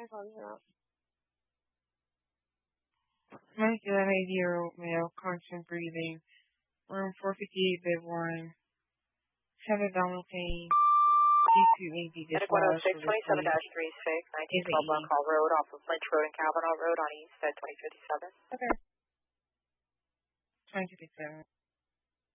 I told you that. Masculine 80-year-old male, constant breathing. Room 458, bed 1. Have abdominal pain. G2AD Medic discharge 106, for this week. 27-36, 1912 Buck Hall Road off of Lynch Road and Kavanaugh Road on East at 2057. Okay. 2057.